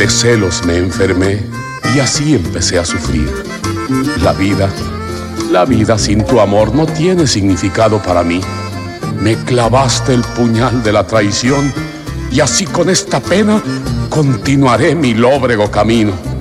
De celos me enfermé y así empecé a sufrir. La vida sin tu amor no tiene significado para mí. Me clavaste el puñal de la traición y así con esta pena continuaré mi lóbrego camino.